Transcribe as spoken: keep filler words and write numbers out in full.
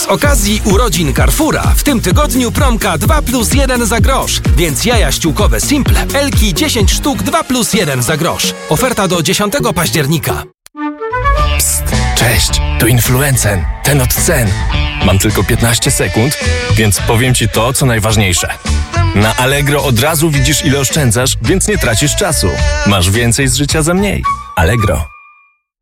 Z okazji urodzin Carrefoura w tym tygodniu promka dwa plus jeden za grosz, więc jaja ściółkowe Simple Elki dziesięć sztuk dwa plus jeden za grosz. Oferta do dziesiątego października. Psst, cześć, tu Influencen, ten od cen. Mam tylko piętnaście sekund, więc powiem Ci to, co najważniejsze. Na Allegro od razu widzisz, ile oszczędzasz, więc nie tracisz czasu. Masz więcej z życia za mniej. Allegro.